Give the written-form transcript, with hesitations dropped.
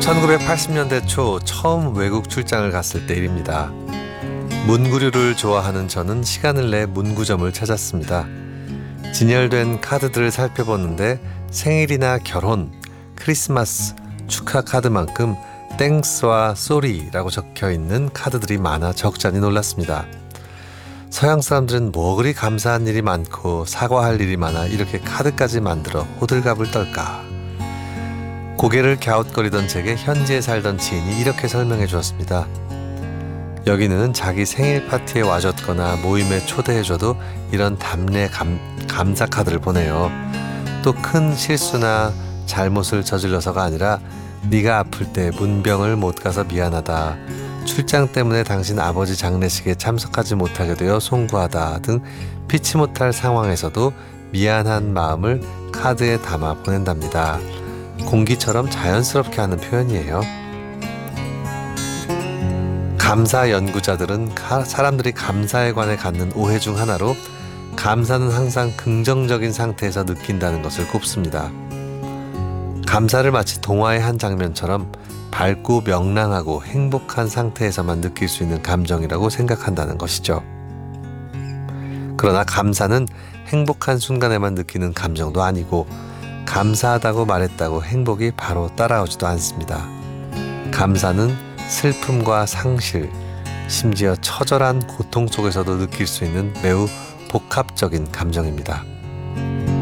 1980년대 초 처음 외국 출장을 갔을 때 일입니다. 문구류를 좋아하는 저는 시간을 내 문구점을 찾았습니다. 진열된 카드들을 살펴보는데 생일이나 결혼, 크리스마스, 축하 카드만큼 땡스와 쏘리라고 적혀있는 카드들이 많아 적잖이 놀랐습니다. 서양 사람들은 뭐 그리 감사한 일이 많고 사과할 일이 많아 이렇게 카드까지 만들어 호들갑을 떨까. 고개를 갸웃거리던 제게 현지에 살던 지인이 이렇게 설명해 주었습니다. 여기는 자기 생일 파티에 와줬거나 모임에 초대해줘도 이런 답례 감사 카드를 보내요. 또 큰 실수나 잘못을 저질러서가 아니라 네가 아플 때 문병을 못 가서 미안하다. 출장 때문에 당신 아버지 장례식에 참석하지 못하게 되어 송구하다 등 피치 못할 상황에서도 미안한 마음을 카드에 담아 보낸답니다. 공기처럼 자연스럽게 하는 표현이에요. 감사 연구자들은 사람들이 감사에 관해 갖는 오해 중 하나로 감사는 항상 긍정적인 상태에서 느낀다는 것을 꼽습니다. 감사를 마치 동화의 한 장면처럼 밝고 명랑하고 행복한 상태에서만 느낄 수 있는 감정이라고 생각한다는 것이죠. 그러나 감사는 행복한 순간에만 느끼는 감정도 아니고 감사하다고 말했다고 행복이 바로 따라오지도 않습니다. 감사는 슬픔과 상실, 심지어 처절한 고통 속에서도 느낄 수 있는 매우 복합적인 감정입니다.